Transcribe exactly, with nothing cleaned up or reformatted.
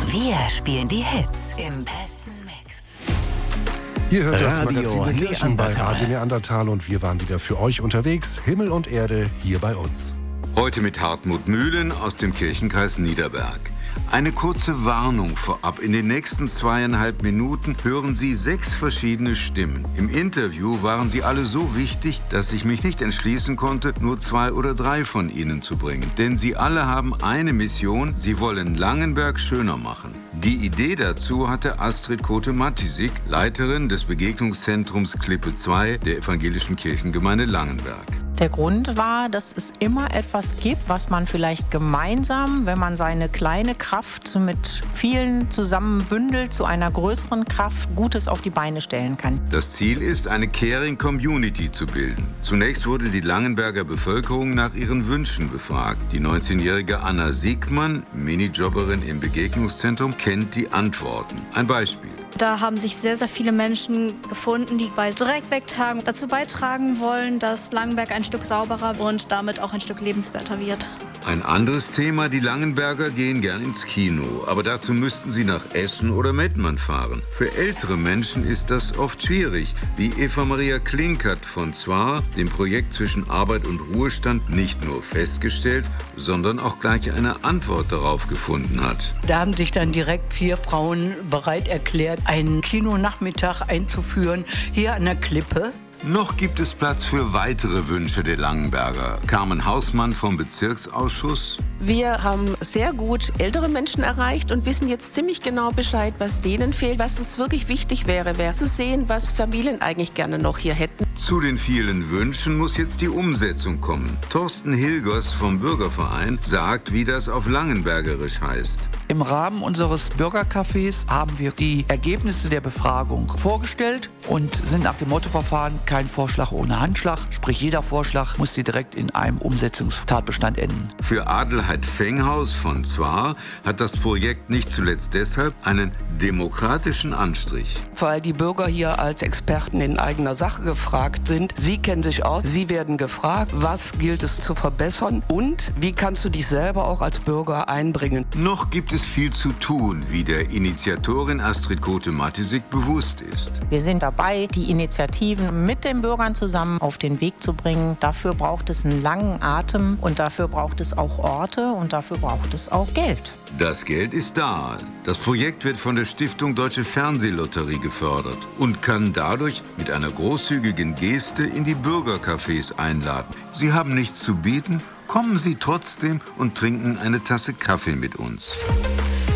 Wir spielen die Hits im besten Mix. Ihr hört das Radio Magazin der Kirchen bei Neandertal. Radio Neandertal und wir waren wieder für euch unterwegs. Himmel und Erde hier bei uns. Heute mit Hartmut Mühlen aus dem Kirchenkreis Niederberg. Eine kurze Warnung vorab. In den nächsten zweieinhalb Minuten hören Sie sechs verschiedene Stimmen. Im Interview waren sie alle so wichtig, dass ich mich nicht entschließen konnte, nur zwei oder drei von ihnen zu bringen. Denn sie alle haben eine Mission, sie wollen Langenberg schöner machen. Die Idee dazu hatte Astrid Kote-Matisik, Leiterin des Begegnungszentrums Klippe zwei der evangelischen Kirchengemeinde Langenberg. Der Grund war, dass es immer etwas gibt, was man vielleicht gemeinsam, wenn man seine kleine Kraft mit vielen zusammen bündelt, zu einer größeren Kraft Gutes auf die Beine stellen kann. Das Ziel ist, eine Caring Community zu bilden. Zunächst wurde die Langenberger Bevölkerung nach ihren Wünschen befragt. Die neunzehnjährige Anna Siegmann, Minijobberin im Begegnungszentrum, kennt die Antworten. Ein Beispiel. Da haben sich sehr, sehr viele Menschen gefunden, die bei Direktwegtagen dazu beitragen wollen, dass Langenberg ein Stück sauberer und damit auch ein Stück lebenswerter wird. Ein anderes Thema, die Langenberger gehen gern ins Kino. Aber dazu müssten sie nach Essen oder Mettmann fahren. Für ältere Menschen ist das oft schwierig, wie Eva Maria Klinkert von Zwar, dem Projekt zwischen Arbeit und Ruhestand, nicht nur festgestellt, sondern auch gleich eine Antwort darauf gefunden hat. Da haben sich dann direkt vier Frauen bereit erklärt, einen Kinonachmittag einzuführen, hier an der Klippe. Noch gibt es Platz für weitere Wünsche der Langenberger. Carmen Hausmann vom Bezirksausschuss. Wir haben sehr gut ältere Menschen erreicht und wissen jetzt ziemlich genau Bescheid, was denen fehlt. Was uns wirklich wichtig wäre, wäre zu sehen, was Familien eigentlich gerne noch hier hätten. Zu den vielen Wünschen muss jetzt die Umsetzung kommen. Thorsten Hilgers vom Bürgerverein sagt, wie das auf Langenbergerisch heißt. Im Rahmen unseres Bürgercafés haben wir die Ergebnisse der Befragung vorgestellt und sind nach dem Mottoverfahren kein Vorschlag ohne Handschlag. Sprich, jeder Vorschlag muss direkt in einem Umsetzungstatbestand enden. Für Adelheid Fenghaus von Zwar hat das Projekt nicht zuletzt deshalb einen demokratischen Anstrich. Weil die Bürger hier als Experten in eigener Sache gefragt sind. Sie kennen sich aus, sie werden gefragt, was gilt es zu verbessern und wie kannst du dich selber auch als Bürger einbringen. Noch gibt es viel zu tun, wie der Initiatorin Astrid Kote-Matisik bewusst ist. Wir sind dabei, die Initiativen mit den Bürgern zusammen auf den Weg zu bringen. Dafür braucht es einen langen Atem und dafür braucht es auch Orte und dafür braucht es auch Geld. Das Geld ist da. Das Projekt wird von der Stiftung Deutsche Fernsehlotterie gefördert und kann dadurch mit einer großzügigen Geste in die Bürgercafés einladen. Sie haben nichts zu bieten, kommen Sie trotzdem und trinken eine Tasse Kaffee mit uns.